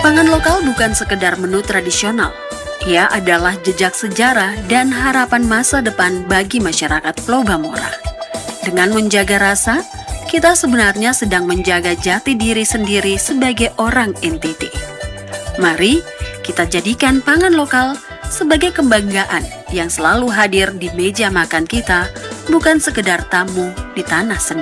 Pangan lokal bukan sekedar menu tradisional. Ia adalah jejak sejarah dan harapan masa depan bagi masyarakat Pulau Bamora. Dengan menjaga rasa, kita sebenarnya sedang menjaga jati diri sendiri sebagai orang NTT. Mari kita jadikan pangan lokal sebagai kebanggaan yang selalu hadir di meja makan kita, bukan sekedar tamu di tanah sendiri.